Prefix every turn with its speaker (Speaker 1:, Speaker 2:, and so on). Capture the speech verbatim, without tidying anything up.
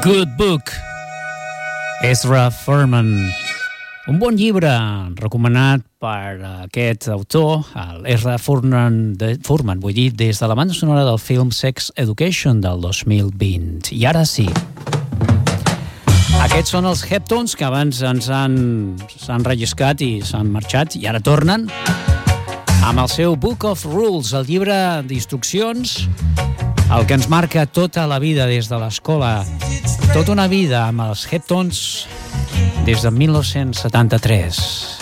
Speaker 1: Good Book, Ezra Furman. Un bon llibre recomanat per aquest autor, Ezra Furman, de, Furman, vull dir, des de la banda sonora del film Sex Education del dos mil vint. I ara sí. Aquests són els Heptones que abans ens han, s'han relliscat i s'han marxat i ara tornen amb el seu Book of Rules, el llibre d'instruccions, el que ens marca tota la vida des de l'escola, tota una vida amb els Heptones des de mil nou-cents setanta-tres.